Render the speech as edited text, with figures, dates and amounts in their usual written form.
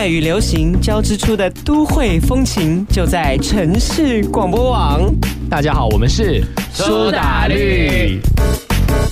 乐与流行交织出的都会风情，就在城市广播网。 大家好，我们是苏打绿。